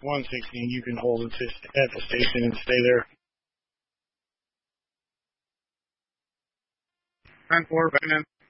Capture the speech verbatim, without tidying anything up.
one sixteen, you can hold it at the station and stay there. ten four, back in.